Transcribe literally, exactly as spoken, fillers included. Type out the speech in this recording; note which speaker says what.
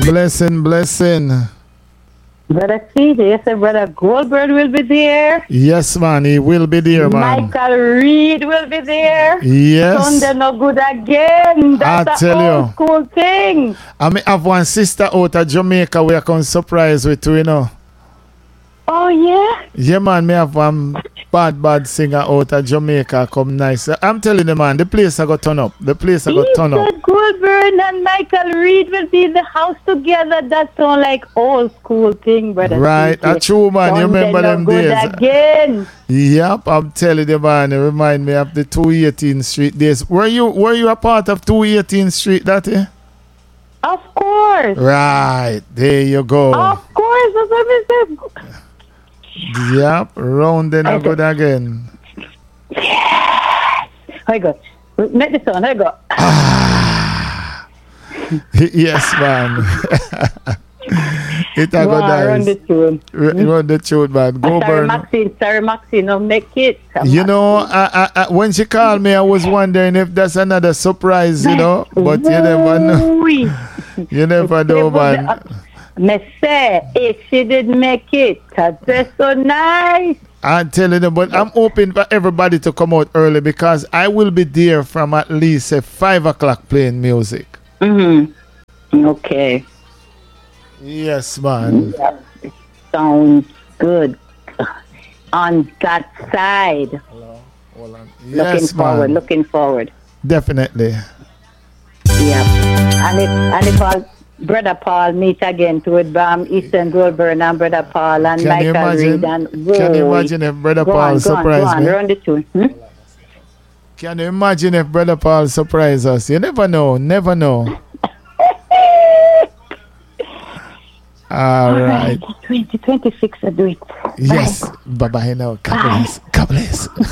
Speaker 1: Blessing, blessing.
Speaker 2: Brother C J, you said Brother Goldberg will be there.
Speaker 1: Yes, man, he will be there, man.
Speaker 2: Michael Reed will be there.
Speaker 1: Yes.
Speaker 2: Sunday no good again. That's
Speaker 1: I
Speaker 2: a
Speaker 1: tell
Speaker 2: old
Speaker 1: you.
Speaker 2: school thing.
Speaker 1: I mean, I have one sister out of Jamaica we are going to surprise with too, you know.
Speaker 2: Oh, yeah?
Speaker 1: Yeah, man, me have one bad, bad singer out of Jamaica come nice. I'm telling you, man, the place I got turn up. The place I got
Speaker 2: He
Speaker 1: turn up.
Speaker 2: said Goldberg and Michael Reed will be in the house together. That sound like old school thing, brother.
Speaker 1: Right,
Speaker 2: C J.
Speaker 1: a true, man. You
Speaker 2: Sunday
Speaker 1: remember
Speaker 2: no
Speaker 1: them
Speaker 2: good
Speaker 1: days?
Speaker 2: again.
Speaker 1: Yep, I'm telling you, man. It remind me of the two eighteenth Street days. Were you were you a part of two eighteenth Street that day?
Speaker 2: Of course.
Speaker 1: Right, there you go.
Speaker 2: Of course. That's what I said.
Speaker 1: Yep, round then I good again.
Speaker 2: Yes. I go. Make the sound. I go.
Speaker 1: Yes, man. It a go
Speaker 2: Wow, run the
Speaker 1: nice.
Speaker 2: tune.
Speaker 1: R- Run the tune, man. Go
Speaker 2: Sorry,
Speaker 1: burn.
Speaker 2: Maxine. Sorry, Maxine. No, make it. Come
Speaker 1: You
Speaker 2: on.
Speaker 1: know, I, I, I, when she called me, I was wondering if that's another surprise, you know. But you never know.
Speaker 2: Oui.
Speaker 1: You never know, man.
Speaker 2: Me say, if she didn't make it, cause they're so nice.
Speaker 1: I'm telling you, but I'm hoping for everybody to come out early because I will be there from at least uh, five o'clock playing music.
Speaker 2: Mm-hmm. Okay.
Speaker 1: Yes, man.
Speaker 2: Yep. Sounds good. On that side.
Speaker 1: Hello. Hold on.
Speaker 2: Looking
Speaker 1: Yes,
Speaker 2: forward,
Speaker 1: man.
Speaker 2: looking forward.
Speaker 1: Definitely.
Speaker 2: Yep. And if, and if all Brother Paul meet again to with um, Eastern Goldberg and Brother Paul and
Speaker 1: Can you
Speaker 2: Michael
Speaker 1: imagine?
Speaker 2: Reed and
Speaker 1: Can you
Speaker 2: Roy.
Speaker 1: imagine if Brother
Speaker 2: Go
Speaker 1: Paul
Speaker 2: on, go on,
Speaker 1: surprise
Speaker 2: go on,
Speaker 1: me?
Speaker 2: run the tune. Hmm?
Speaker 1: Can you imagine if Brother Paul surprise us? You never know. Never know. All right.
Speaker 2: twenty twenty-six, I do it.
Speaker 1: Yes. Bye bye now. God bless. God bless.